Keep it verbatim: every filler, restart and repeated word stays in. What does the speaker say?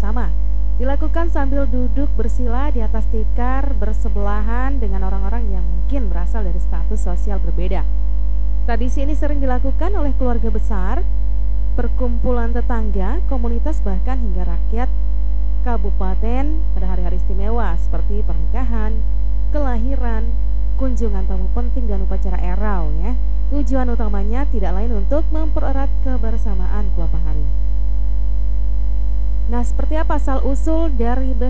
bersama. Dilakukan sambil duduk bersila di atas tikar bersebelahan dengan orang-orang yang mungkin berasal dari status sosial berbeda. Tradisi ini sering dilakukan oleh keluarga besar, perkumpulan tetangga, komunitas bahkan hingga rakyat kabupaten pada hari-hari istimewa seperti pernikahan, kelahiran, kunjungan tamu penting dan upacara erau ya. Tujuan utamanya tidak lain untuk mempererat kebersamaan kelompok hari. Nah, seperti apa asal usul dari